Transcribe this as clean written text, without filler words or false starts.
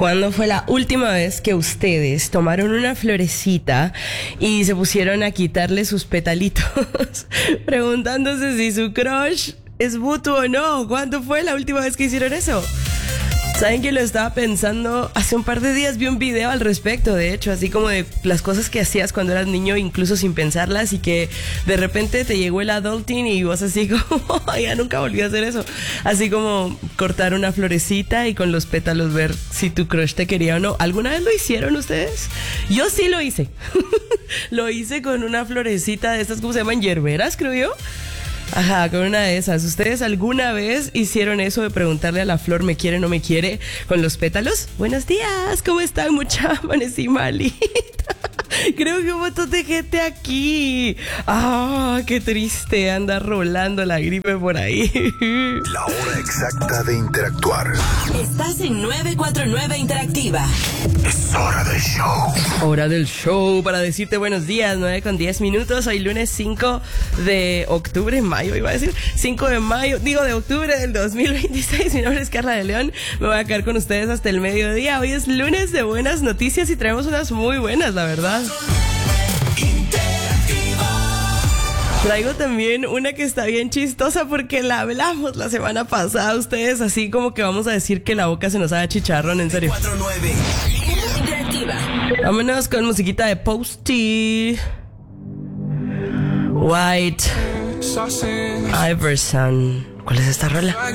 ¿Cuándo fue la última vez que ustedes tomaron una florecita y se pusieron a quitarle sus petalitos preguntándose si su crush es mutuo o no? ¿Cuándo fue la última vez que hicieron eso? ¿Saben que lo estaba pensando? Hace un par de días vi un video al respecto, de hecho, así como de las cosas que hacías cuando eras niño, incluso sin pensarlas, y que de repente te llegó el adulting y vos así como, ya nunca volví a hacer eso. Así como cortar una florecita y con los pétalos ver si tu crush te quería o no. ¿Alguna vez lo hicieron ustedes? Yo sí lo hice. Lo hice con una florecita de estas, ¿cómo se llaman? Hierberas, creo yo. Ajá, con una de esas. ¿Ustedes alguna vez hicieron eso de preguntarle a la flor me quiere o no me quiere con los pétalos? Buenos días, ¿cómo están, mucha? Amanecí malita. Creo que un montón de gente aquí. Ah, qué triste, anda rolando la gripe por ahí. La hora exacta de interactuar. Estás en 949 Interactiva. Es hora del show. Hora del show para decirte buenos días, 9:10. Hoy lunes 5 de octubre, mayo iba a decir, 5 de mayo, de octubre del 2026. Mi nombre es Carla de León, me voy a quedar con ustedes hasta el mediodía. Hoy es lunes de buenas noticias y traemos unas muy buenas, la verdad. Traigo también una que está bien chistosa porque la hablamos la semana pasada. Ustedes así como que vamos a decir que la boca se nos haga chicharrón, en serio. 49 Interactiva. Vámonos con musiquita de Posty. White Iverson. ¿Cuál es esta rola?